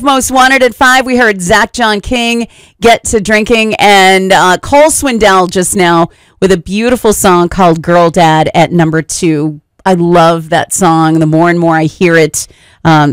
Most Wanted at 5. We heard Zach John King, Get to Drinking, and Cole Swindell just now with a beautiful song called Girl Dad at number 2. I love that song. The more and more I hear it,